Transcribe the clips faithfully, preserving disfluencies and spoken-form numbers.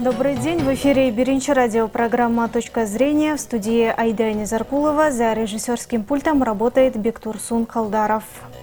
Добрый день. В эфире Биринчи радио, программа «Точка зрения». В студии Айда Низаркулова. За режиссерским пультом работает Бектурсун Халдаров.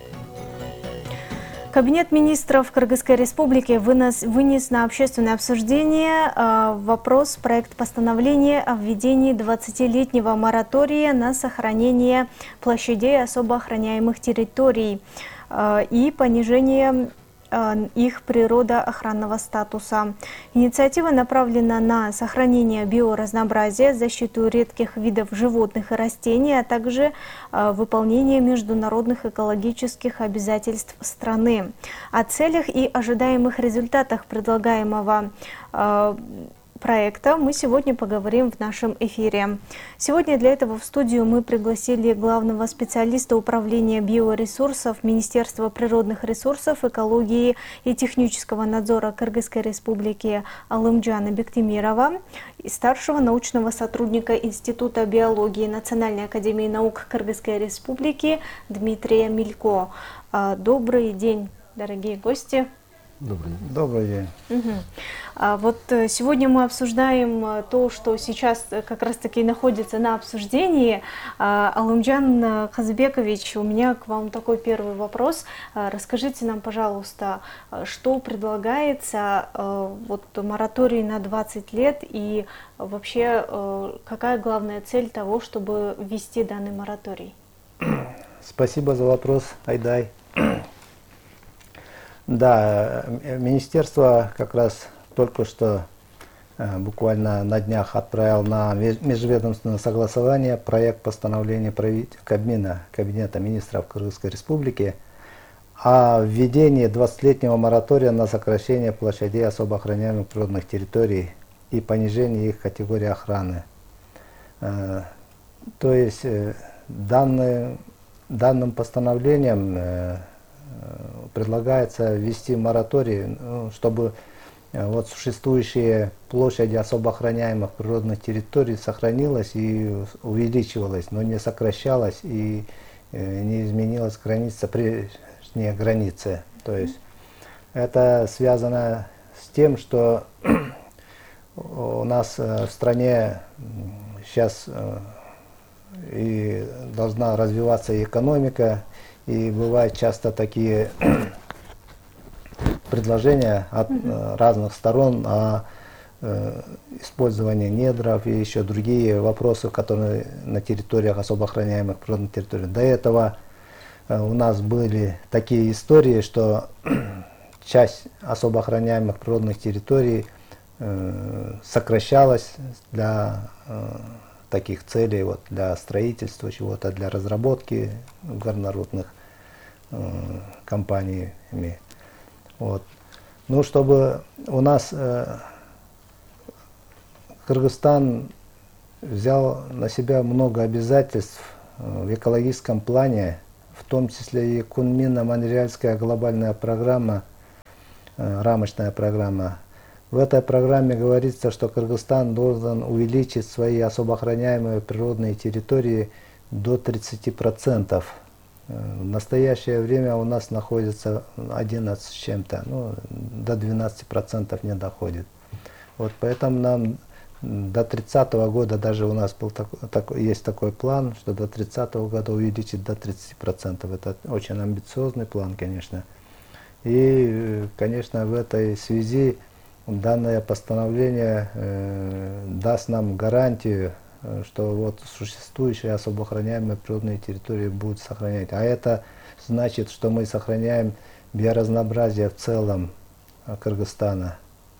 Кабинет министров Кыргызской республики вынес, вынес на общественное обсуждение э, вопрос проект постановления о введении двадцатилетнего моратория на сохранение площадей особо охраняемых территорий э, и понижение их природоохранного статуса. Инициатива направлена на сохранение биоразнообразия, защиту редких видов животных и растений, а также выполнение международных экологических обязательств страны. О целях и ожидаемых результатах предлагаемого проекта мы сегодня поговорим в нашем эфире. Сегодня для этого в студию мы пригласили главного специалиста управления биоресурсов Министерства природных ресурсов, экологии и технического надзора Кыргызской республики Алымджана Бектимирова и старшего научного сотрудника Института биологии Национальной академии наук Кыргызской республики Дмитрия Милько. Добрый день, дорогие гости. Добрый день. Добрый день. Угу. А вот сегодня мы обсуждаем то, что сейчас как раз-таки находится на обсуждении. Алымджан Казбекович, у меня к вам такой первый вопрос. Расскажите нам, пожалуйста, что предлагается, вот мораторий на двадцать лет и вообще какая главная цель того, чтобы ввести данный мораторий? Спасибо за вопрос, Айдай. Да, министерство как раз только что буквально на днях отправил на межведомственное согласование проект постановления Кабмина, Кабинета министров Кыргызской республики о введении двадцатилетнего моратория на сокращение площадей особо охраняемых природных территорий и понижение их категории охраны. То есть данный, данным постановлением предлагается ввести мораторий, чтобы вот существующие площади особо охраняемых природных территорий сохранилась и увеличивалась, но не сокращалась и не изменилась граница, прежние границы. То есть это связано с тем, что у нас в стране сейчас и должна развиваться и экономика, и бывают часто такие предложения от mm-hmm. разных сторон о э, использовании недров и еще другие вопросы, которые на территориях особо охраняемых природных территорий. До этого э, у нас были такие истории, что часть особо охраняемых природных территорий э, сокращалась для э, таких целей, вот, для строительства чего-то, для разработки горнорудных э, компаниями. Вот. Ну, чтобы у нас э, Кыргызстан взял на себя много обязательств э, в экологическом плане, в том числе и Кунмино-Монреальская глобальная программа, э, рамочная программа. В этой программе говорится, что Кыргызстан должен увеличить свои особо охраняемые природные территории до тридцати процентов. В настоящее время у нас находится одиннадцать с чем-то, ну, до двенадцати процентов не доходит. Вот поэтому нам до тридцатого года, даже у нас был такой, такой, есть такой план, что до тридцатого года увеличить до тридцати процентов. Это очень амбициозный план, конечно. И, конечно, в этой связи данное постановление э, даст нам гарантию, э, что вот существующие особо охраняемые природные территории будут сохранять. А это значит, что мы сохраняем биоразнообразие в целом э, Кыргызстана.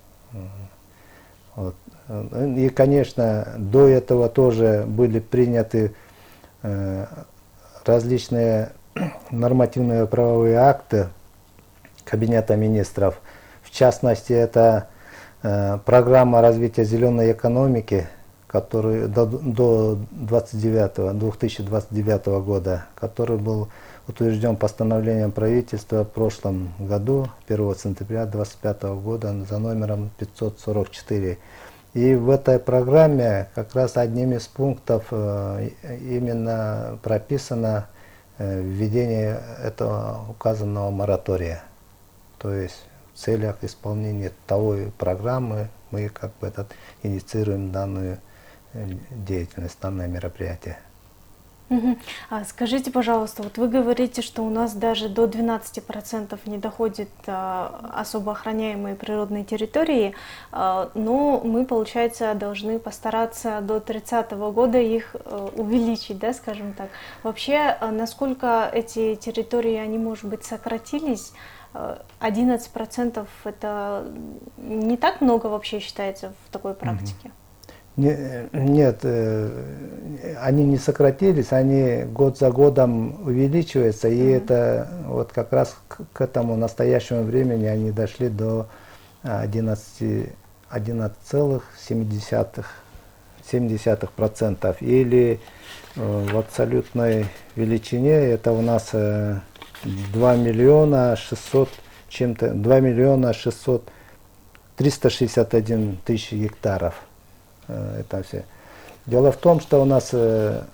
Вот. И, конечно, до этого тоже были приняты э, различные нормативные правовые акты Кабинета министров. В частности, это э, программа развития зеленой экономики, который до, до две тысячи двадцать девятого года, который был утвержден постановлением правительства в прошлом году, первого сентября две тысячи двадцать пятого года, за номером пятьсот сорок четыре. И в этой программе как раз одним из пунктов э, именно прописано э, введение этого указанного моратория. То есть в целях исполнения той программы мы как бы этот, инициируем данную э, деятельность, данное мероприятие. Мгм. А скажите, пожалуйста, вот вы говорите, что у нас даже до двенадцати процентов не доходит а, особо охраняемые природные территории, а, но мы, получается, должны постараться до тридцатого года их а, увеличить, да, скажем так. Вообще, а, насколько эти территории, они, может быть, сократились? А, одиннадцать процентов это не так много вообще считается в такой практике? Не- Нет, э, они не сократились, они год за годом увеличиваются, и Мгм. это вот как раз к, к этому настоящему времени они дошли до одиннадцати одиннадцати целых семи десятых процентов. Или э, в абсолютной величине это у нас э, два миллиона шестьсот чем-то, два миллиона шестьсот, триста шестьдесят один тысяч гектаров. Э, Это все. Дело в том, что у нас э,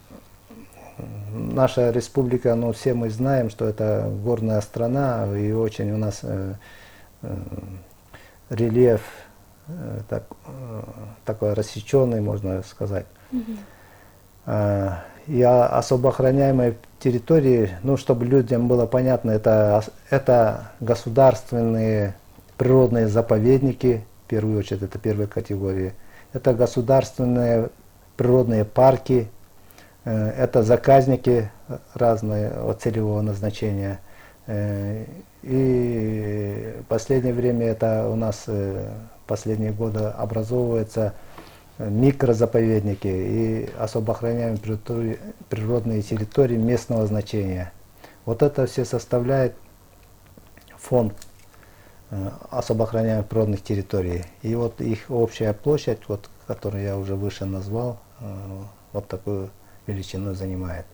наша республика, ну все мы знаем, что это горная страна, и очень у нас э, э, рельеф э, так, э, такой рассеченный, можно сказать. Э, И о- особо охраняемой территории, ну чтобы людям было понятно, это, ос- это государственные природные заповедники, в первую очередь это первой категории. Это государственные природные парки, э, это заказники разные целевого назначения. Э, И в последнее время это у нас, э, последние годы образовываются э, микрозаповедники и особо охраняемые природори- природные территории местного значения. Вот это все составляет фонд э, особо охраняемых природных территорий. И вот их общая площадь, вот, которую я уже выше назвал, э, вот такую величину занимает.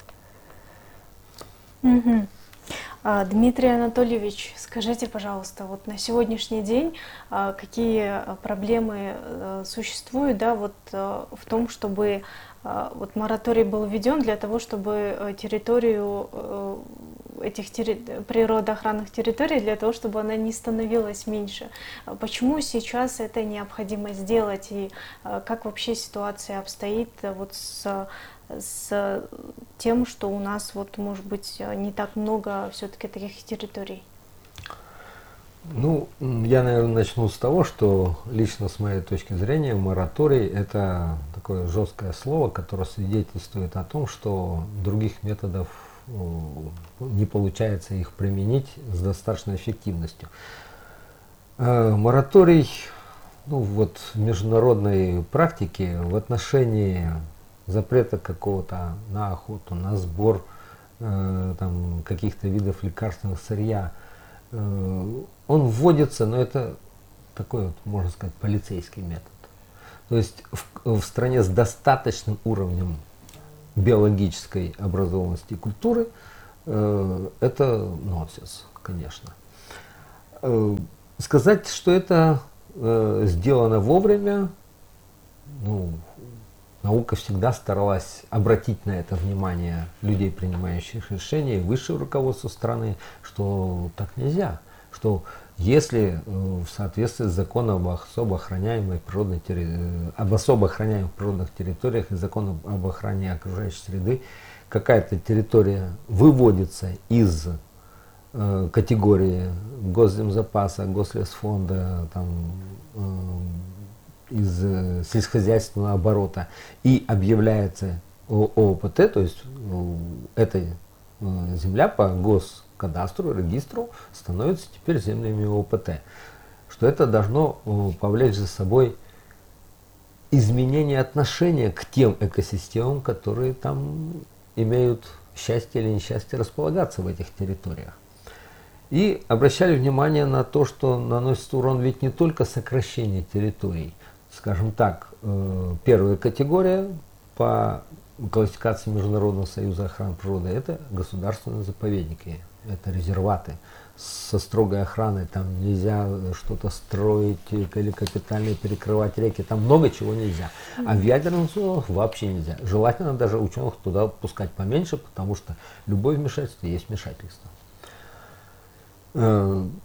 Мгм. А, Дмитрий Анатольевич, скажите, пожалуйста, вот на сегодняшний день а, какие а, проблемы э, существуют, да, вот э, в том, чтобы а, вот мораторий был введен для того, чтобы э, территорию э, этих терри- природоохранных территорий, для того, чтобы она не становилась меньше. А Почему сейчас это необходимо сделать и а, как вообще ситуация обстоит э, вот с с тем, что у нас вот, может быть, не так много все-таки таких территорий? Ну, м, я, наверное, начну с того, что лично с моей точки зрения мораторий – это такое жесткое слово, которое свидетельствует о том, что других методов э, не получается их применить с достаточной эффективностью. Э, Мораторий, ну вот в международной практике в отношении запрета какого-то на охоту, на сбор э, там, каких-то видов лекарственного сырья, э, он вводится, но это такой вот, можно сказать, полицейский метод. То есть в, в стране с достаточным уровнем биологической образованности и культуры э, это нонсенс, конечно. Э, сказать, что это э, сделано вовремя, ну, наука всегда старалась обратить на это внимание людей, принимающих решения, и высшее руководство страны, что так нельзя, что если э, в соответствии с законом об особо охраняемой природной терри- об особо охраняемых природных территориях и законом об охране окружающей среды какая-то территория выводится из э, категории госземзапаса, гослесфонда, там, э, из э, сельскохозяйственного оборота и объявляется О- ООПТ, то есть э, эта э, земля по госкадастру, регистру становится теперь землями ООПТ. Что это должно э, повлечь за собой изменение отношения к тем экосистемам, которые там имеют счастье или несчастье располагаться в этих территориях. И обращали внимание на то, что наносится урон ведь не только сокращение территорий. Скажем так, э, первая категория по классификации Международного союза охраны природы – это государственные заповедники, это резерваты со строгой охраной, там нельзя что-то строить или капитально перекрывать реки, там много чего нельзя. А в ядерных зонах вообще нельзя. Желательно даже ученых туда пускать поменьше, потому что любое вмешательство есть вмешательство. Э,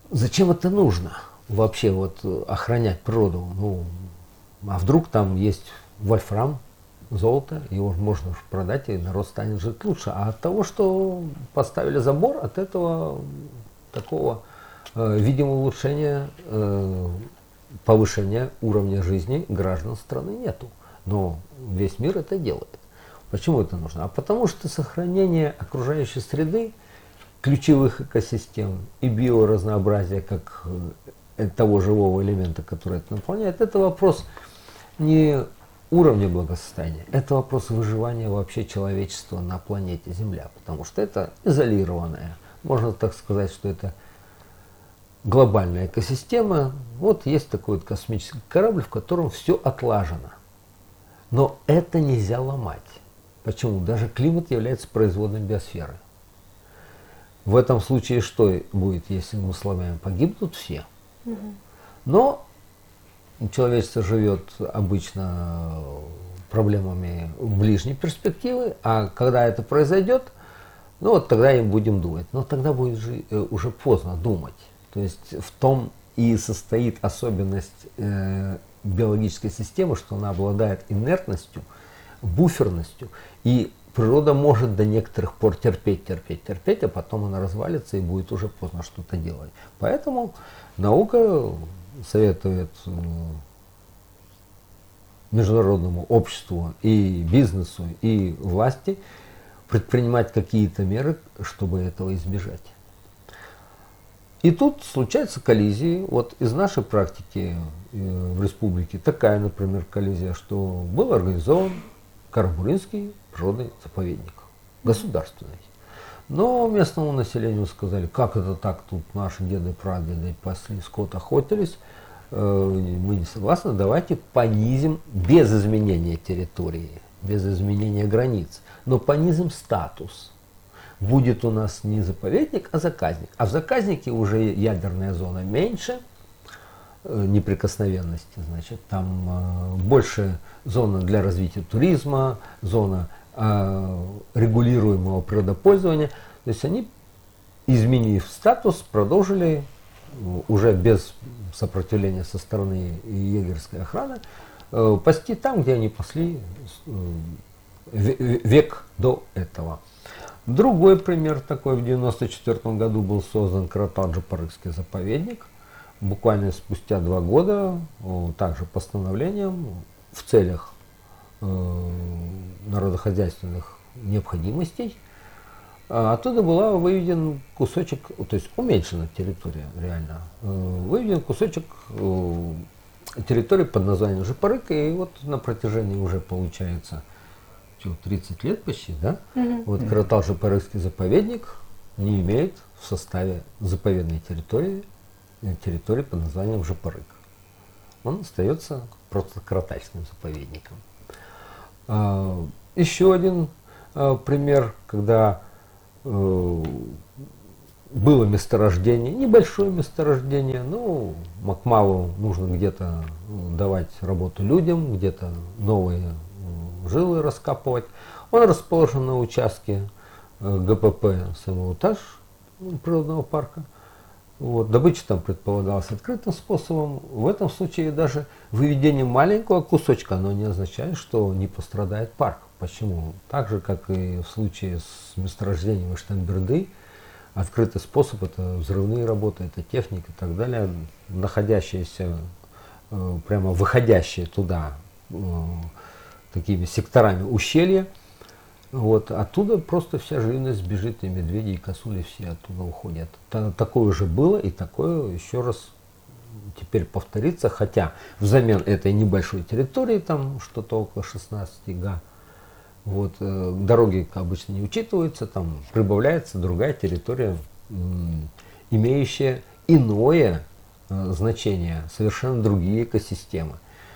Зачем это нужно вообще вот охранять природу? Ну, а вдруг там есть вольфрам, золото, его можно продать, и народ станет жить лучше. А от того, что поставили забор, от этого такого э, видимого улучшения, э, повышения уровня жизни граждан страны нету. Но весь мир это делает. Почему это нужно? А потому что сохранение окружающей среды, ключевых экосистем и биоразнообразия как э, того живого элемента, который это наполняет, это вопрос не уровня благосостояния, это вопрос выживания вообще человечества на планете Земля, потому что это изолированная, можно так сказать, что это глобальная экосистема. Вот есть такой вот космический корабль, в котором все отлажено. Но это нельзя ломать. Почему? Даже климат является производным биосферы. В этом случае что будет, если мы сломаем? Погибнут все. Но человечество живет обычно проблемами ближней перспективы, а когда это произойдет, ну вот тогда им будем думать. Но тогда будет жи- уже поздно думать. То есть в том и состоит особенность э, биологической системы, что она обладает инертностью, буферностью, и природа может до некоторых пор терпеть, терпеть, терпеть, а потом она развалится и будет уже поздно что-то делать. Поэтому наука советует международному обществу и бизнесу, и власти предпринимать какие-то меры, чтобы этого избежать. И тут случаются коллизии. Вот из нашей практики в республике такая, например, коллизия, что был организован Карабуринский природный заповедник, государственный. Но местному населению сказали, как это так, тут наши деды, прадеды пасли скот, охотились, мы не согласны, давайте понизим без изменения территории, без изменения границ, но понизим статус. Будет у нас не заповедник, а заказник. А в заказнике уже ядерная зона меньше, неприкосновенности, значит, там больше зона для развития туризма, зона регулируемого природопользования. То есть они, изменив статус, продолжили уже без сопротивления со стороны егерской охраны пасти там, где они пасли век до этого. Другой пример такой: в девяносто четвёртом году был создан Каратал-Джапарыкский заповедник. Буквально спустя два года, также постановлением, в целях э, народохозяйственных необходимостей, оттуда была выведен кусочек, то есть уменьшена территория реально, э, выведен кусочек э, территории под названием Жапарык, и вот на протяжении уже получается тридцать лет почти, да? Mm-hmm. Вот Каратал-Жапарыкский заповедник не имеет в составе заповедной территории территории под названием Жапарык. Он остается просто каратальским заповедником. А, еще один а, пример, когда а, было месторождение, небольшое месторождение, ну, Макмалу нужно где-то давать работу людям, где-то новые жилы раскапывать. Он расположен на участке ГПП Самоутаж природного парка. Вот, добыча там предполагалась открытым способом. В этом случае даже выведение маленького кусочка, оно не означает, что не пострадает парк. Почему? Так же, как и в случае с месторождением Штамберды, открытый способ — это взрывные работы, это техника и так далее, находящиеся, прямо выходящие туда такими секторами ущелья. Вот, оттуда просто вся живность бежит, и медведи, и косули все оттуда уходят. Такое уже было, и такое еще раз теперь повторится, хотя взамен этой небольшой территории, там что-то около шестнадцати га, вот, дороги обычно не учитываются, там прибавляется другая территория, имеющая иное значение, совершенно другие экосистемы.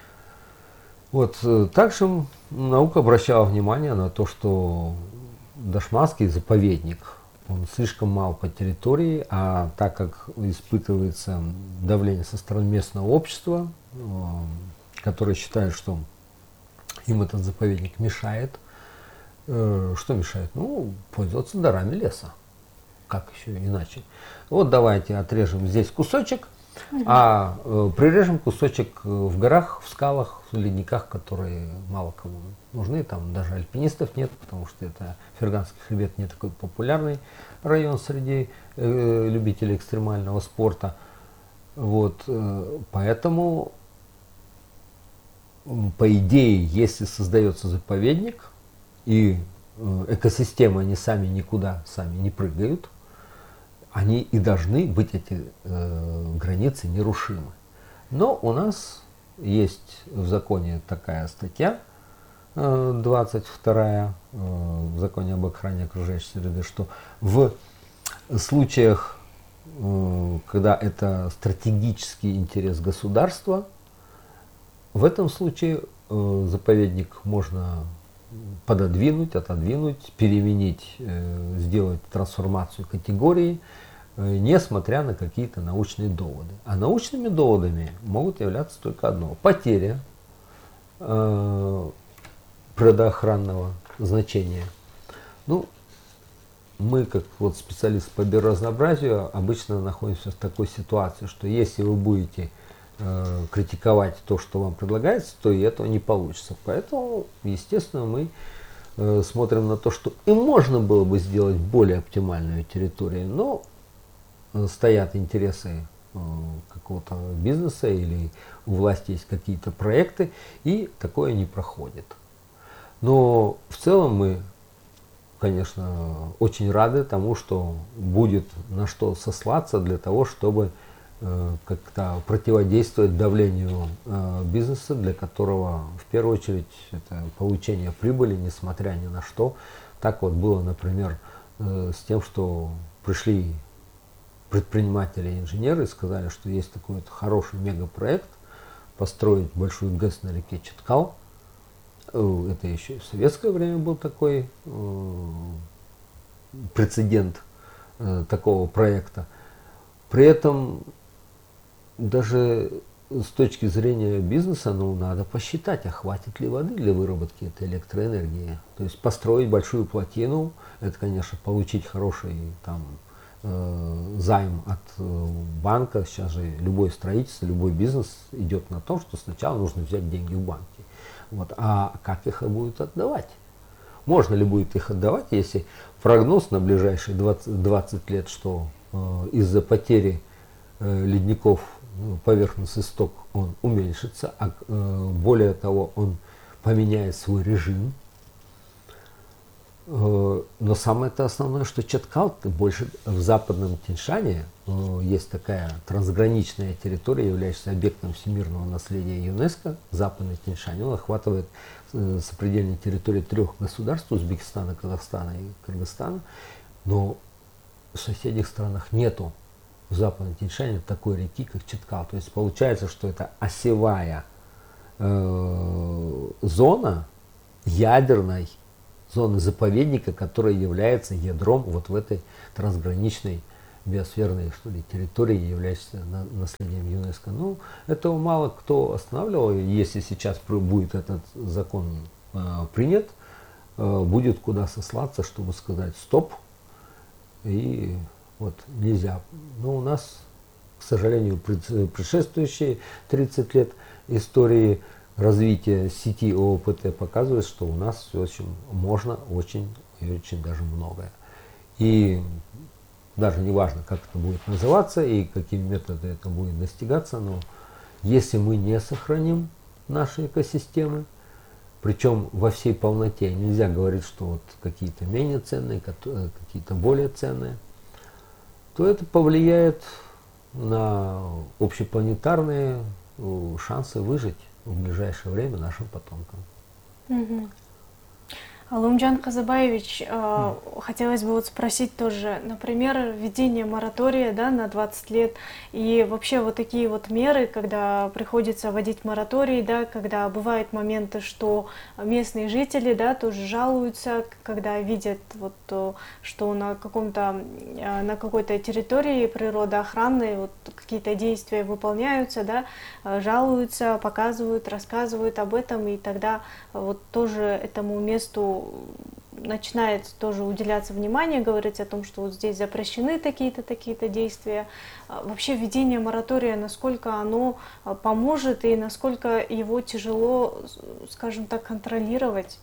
Вот, также наука обращала внимание на то, что Дашманский заповедник, он слишком мал по территории, а так как испытывается давление со стороны местного общества, которое считает, что им этот заповедник мешает, что мешает? Ну, пользоваться дарами леса. как еще иначе. Вот давайте отрежем здесь кусочек, а э, прирежем кусочек в горах, в скалах, в ледниках, которые мало кому нужны. Там даже альпинистов нет, потому что это Ферганский хребет не такой популярный район среди э, любителей экстремального спорта. Вот, э, поэтому, по идее, если создается заповедник и э, экосистемы, они сами никуда сами не прыгают, они и должны быть, эти э, границы, нерушимы. Но у нас есть в законе такая статья, э, двадцать вторая, э, в законе об охране окружающей среды, что в случаях, э, когда это стратегический интерес государства, в этом случае э, заповедник можно пододвинуть, отодвинуть, переменить, э, сделать трансформацию категории, э, несмотря на какие-то научные доводы. А научными доводами могут являться только одно: потеря э, природоохранного значения. Ну, мы, как вот специалисты по биоразнообразию, обычно находимся в такой ситуации, что если вы будете э, критиковать то, что вам предлагается, то и этого не получится. Поэтому, естественно, мы э, смотрим на то, что и можно было бы сделать более оптимальную территорию, но э, стоят интересы э, какого-то бизнеса или у власти есть какие-то проекты, и такое не проходит. Но в целом мы, конечно, очень рады тому, что будет на что сослаться для того, чтобы э, как-то противодействовать давлению э, бизнеса, для которого в первую очередь это получение прибыли, несмотря ни на что. Так вот было, например, э, с тем, что пришли предприниматели и инженеры и сказали, что есть такой вот хороший мегапроект построить большую ГЭС на реке Читкал. Это еще и в советское время был такой э, прецедент э, такого проекта. При этом даже с точки зрения бизнеса, ну, надо посчитать, а хватит ли воды для выработки этой электроэнергии. То есть построить большую плотину, это, конечно, получить хороший там э, займ от э, банка. Сейчас же любое строительство, любой бизнес идет на том, что сначала нужно взять деньги в банке. Вот. А как их будут отдавать? Можно ли будет их отдавать, если прогноз на ближайшие двадцать, двадцать лет, что э, из-за потери э, ледников э, поверхностный сток он уменьшится, а э, более того, он поменяет свой режим. Э, но самое-то основное, что Читкал больше в западном Тянь-Шане э, есть такая трансграничная территория, являющаяся объектом всемирного наследия ЮНЕСКО. Западный Тянь-Шань, он охватывает э, сопредельные территории трех государств: Узбекистана, Казахстана и Кыргызстана. Но в соседних странах нету в западном Тянь-Шане такой реки, как Читкал. То есть получается, что это осевая э, зона ядерной зоны заповедника, которая является ядром вот в этой трансграничной биосферной, что ли, территории, являющейся на, наследием ЮНЕСКО. Ну, этого мало кто останавливал. Если сейчас будет этот закон э, принят, э, будет куда сослаться, чтобы сказать стоп. И вот нельзя. Но у нас, к сожалению, предшествующие тридцать лет истории развитие сети ООПТ показывает, что у нас все очень можно, очень и очень даже многое. И даже не важно, как это будет называться и какими методами это будет достигаться, но если мы не сохраним наши экосистемы, причем во всей полноте, нельзя говорить, что вот какие-то менее ценные, какие-то более ценные, то это повлияет на общепланетарные шансы выжить в ближайшее время нашим потомкам. Мгм. Алымжан Казабаевич, э, хотелось бы вот спросить тоже, например, введение моратория, да, на двадцать лет, и вообще вот такие вот меры, когда приходится вводить мораторий, да, когда бывают моменты, что местные жители, да, тоже жалуются, когда видят вот то, что на каком-то, э, на какой-то территории природоохранной вот какие-то действия выполняются, да, э, жалуются, показывают, рассказывают об этом, и тогда вот тоже этому месту начинает тоже уделяться внимание, говорить о том, что вот здесь запрещены такие-то, такие-то действия. А вообще введение моратория, насколько оно а, поможет и насколько его тяжело, с- скажем так, контролировать,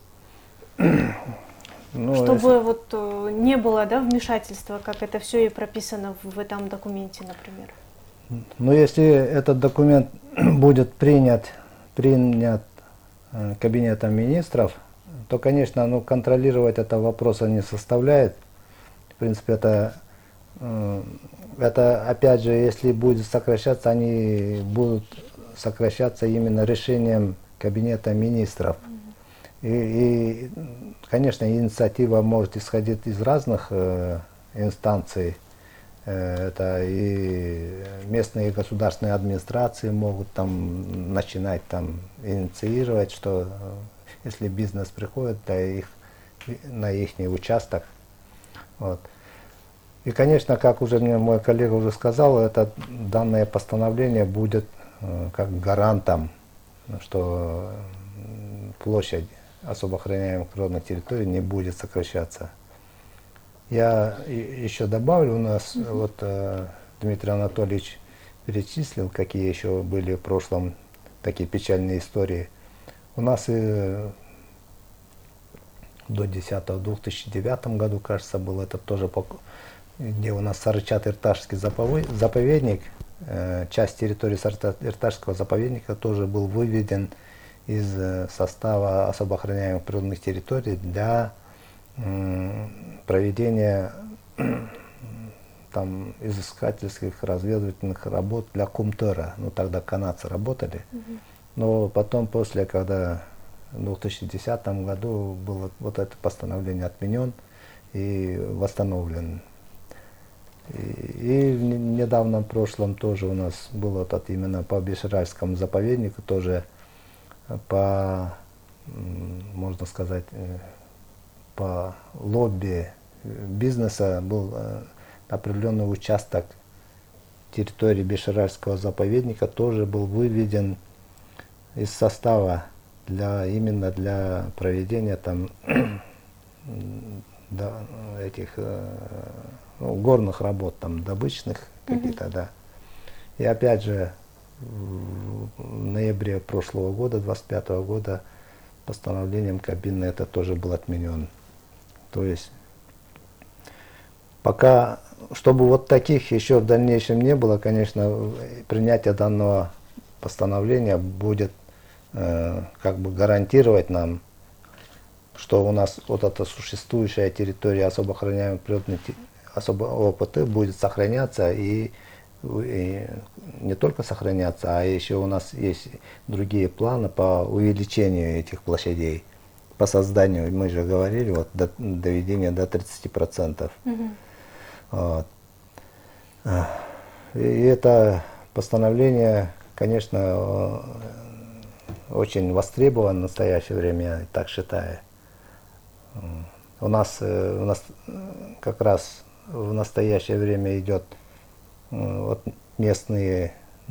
Ну, чтобы если- вот э, не было, да, вмешательства, как это все и прописано в этом документе, например. Но если этот документ будет принят, принят э, Кабинетом министров, то, конечно, ну, контролировать это вопроса не составляет. В принципе, это, э, это, опять же, если будет сокращаться, они будут сокращаться именно решением Кабинета министров. И, и, конечно, инициатива может исходить из разных э, инстанций. Э, Это и местные государственные администрации могут там начинать там инициировать, что э, если бизнес приходит да, их, на их участок. Вот. И, конечно, как уже мне мой коллега уже сказал, это данное постановление будет э, как гарантом, что м, площадь особо охраняемых природных территорий не будет сокращаться. Я и- еще добавлю, у нас вот э, Дмитрий Анатольевич перечислил, какие еще были в прошлом такие печальные истории. У нас и до десятого, две тысячи девятом году, кажется, был это тоже, пок- где у нас Сарычат-Ирташский запове- заповедник, э, часть территории Сарычат-Ирташского заповедника тоже был выведен из э, состава особо охраняемых природных территорий для м, проведения там изыскательских разведывательных работ для Кумтера. Ну тогда канадцы работали. Но потом, после, когда в две тысячи десятом году было вот это постановление отменен и восстановлен. И, и в не- недавнем прошлом тоже у нас было вот именно по Бишеральскому заповеднику тоже по, м, можно сказать, э, по лобби бизнеса был э, определенный участок территории Бишеральского заповедника тоже был выведен из состава для, именно для проведения там м, да, этих э, ну, горных работ, там добычных какие-то, да. И опять же в ноябре прошлого года, двадцать пятого года, постановлением Кабмина это тоже был отменен. То есть пока, чтобы вот таких еще в дальнейшем не было, конечно, принятие данного постановления будет э, как бы гарантировать нам, что у нас вот эта существующая территория особо охраняемой природной те- особо ОПТ будет сохраняться и, и не только сохраняться, а еще у нас есть другие планы по увеличению этих площадей, по созданию, мы же говорили, вот, до, доведения до тридцати процентов. Вот. И это постановление, конечно, э, очень востребовано в настоящее время, я так считаю. М. У нас, э, у нас э, как раз в настоящее время идет э, вот местные